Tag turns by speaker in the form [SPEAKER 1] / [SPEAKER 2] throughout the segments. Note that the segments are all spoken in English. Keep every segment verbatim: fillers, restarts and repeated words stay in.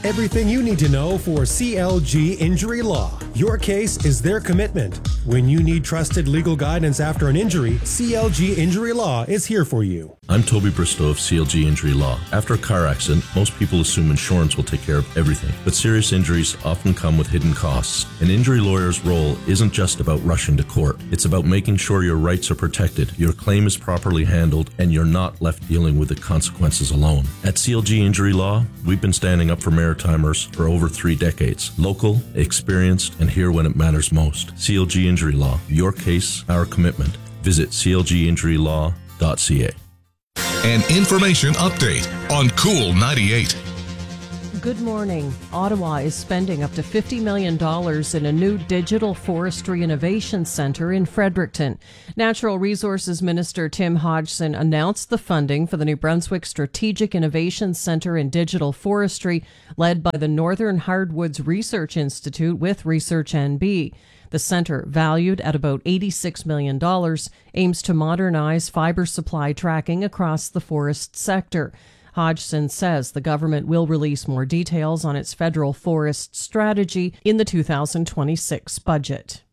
[SPEAKER 1] Everything you need to know for C L G Injury Law. Your case is their commitment. When you need trusted legal guidance after an injury, C L G Injury Law is here for you.
[SPEAKER 2] I'm Toby Bristow of C L G Injury Law. After a car accident, most people assume insurance will take care of everything, but serious injuries often come with hidden costs. An injury lawyer's role isn't just about rushing to court. It's about making sure your rights are protected, your claim is properly handled, and you're not left dealing with the consequences alone. At C L G Injury Law, we've been standing up for Maritimers for over three decades. Local, experienced, and here when it matters most. C L G Injury Law. Your case, our commitment. Visit c l g injury law dot c a.
[SPEAKER 3] An information update on Cool ninety-eight.
[SPEAKER 4] Good morning. Ottawa is spending up to fifty million dollars in a new digital forestry innovation centre in Fredericton. Natural Resources Minister Tim Hodgson announced the funding for the New Brunswick Strategic Innovation Centre in Digital Forestry, led by the Northern Hardwoods Research Institute with Research N B. The centre, valued at about eighty-six million dollars, aims to modernize fibre supply tracking across the forest sector. Hodgson says the government will release more details on its federal forest strategy in the two thousand twenty-six budget.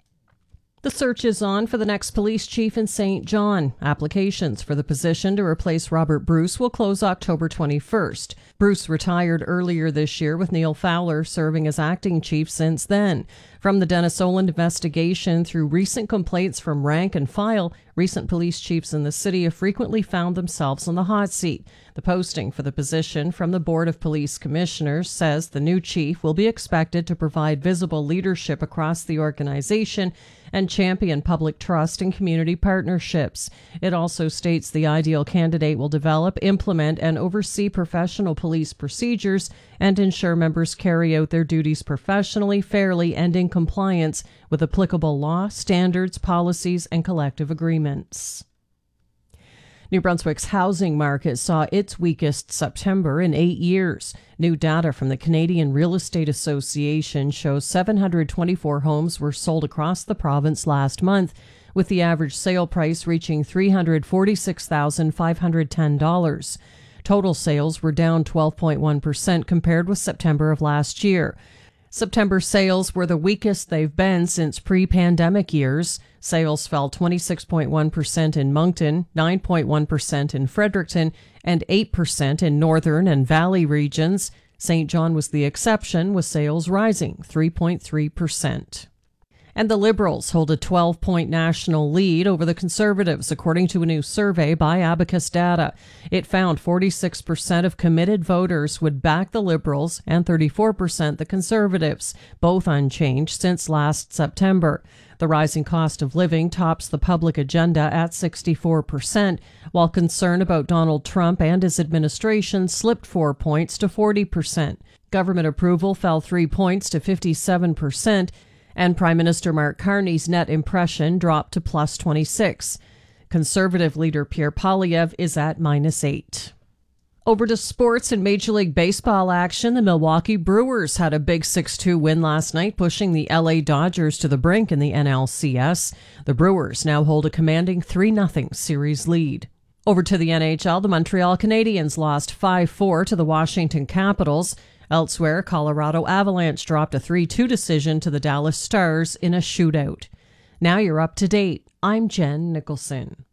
[SPEAKER 4] The search is on for the next police chief in Saint John. Applications for the position to replace Robert Bruce will close October twenty-first. Bruce retired earlier this year, with Neil Fowler serving as acting chief since then. From the Dennis Oland investigation through recent complaints from rank and file, recent police chiefs in the city have frequently found themselves on the hot seat. The posting for the position from the Board of Police Commissioners says the new chief will be expected to provide visible leadership across the organization and champion public trust and community partnerships. It also states the ideal candidate will develop, implement, and oversee professional police procedures and ensure members carry out their duties professionally, fairly, and in compliance with applicable law, standards, policies, and collective agreements. New Brunswick's housing market saw its weakest September in eight years. New data from the Canadian Real Estate Association shows seven hundred twenty-four homes were sold across the province last month, with the average sale price reaching three hundred forty-six thousand five hundred ten dollars. Total sales were down twelve point one percent compared with September of last year. September sales were the weakest they've been since pre-pandemic years. Sales fell twenty-six point one percent in Moncton, nine point one percent in Fredericton, and eight percent in Northern and Valley regions. Saint John was the exception, with sales rising three point three percent. And the Liberals hold a twelve-point national lead over the Conservatives, according to a new survey by Abacus Data. It found forty-six percent of committed voters would back the Liberals and thirty-four percent the Conservatives, both unchanged since last September. The rising cost of living tops the public agenda at sixty-four percent, while concern about Donald Trump and his administration slipped four points to forty percent. Government approval fell three points to fifty-seven percent, and Prime Minister Mark Carney's net impression dropped to plus twenty-six. Conservative leader Pierre Poilievre is at minus eight. Over to sports and Major League Baseball action. The Milwaukee Brewers had a big six two win last night, pushing the L A Dodgers to the brink in the N L C S. The Brewers now hold a commanding three nothing series lead. Over to the N H L, the Montreal Canadiens lost five four to the Washington Capitals. Elsewhere, Colorado Avalanche dropped a three two decision to the Dallas Stars in a shootout. Now you're up to date. I'm Jen Nicholson.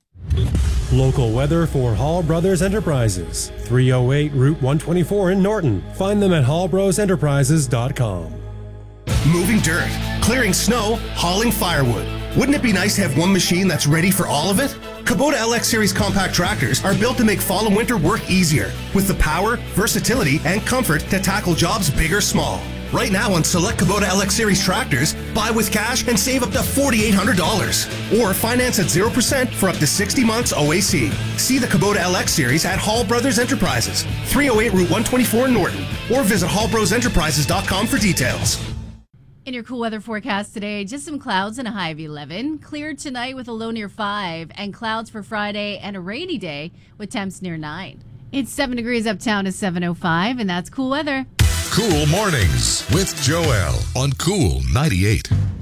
[SPEAKER 1] Local weather for Hall Brothers Enterprises, three oh eight Route one twenty-four in Norton. Find them at hall bros enterprises dot com.
[SPEAKER 5] Moving dirt, clearing snow, hauling firewood. Wouldn't it be nice to have one machine that's ready for all of it? Kubota L X Series compact tractors are built to make fall and winter work easier, with the power, versatility, and comfort to tackle jobs big or small. Right now on select Kubota L X Series tractors, buy with cash and save up to four thousand eight hundred dollars. Or finance at zero percent for up to sixty months O A C. See the Kubota L X Series at Hall Brothers Enterprises, three oh eight Route one twenty-four in Norton. Or visit hall bros enterprises dot com for details.
[SPEAKER 6] In your cool weather forecast today, just some clouds and a high of eleven. Cleared tonight with a low near five, and clouds for Friday and a rainy day with temps near nine. It's seven degrees uptown to seven oh five, and that's cool weather.
[SPEAKER 3] Cool Mornings with Joelle on Cool ninety-eight.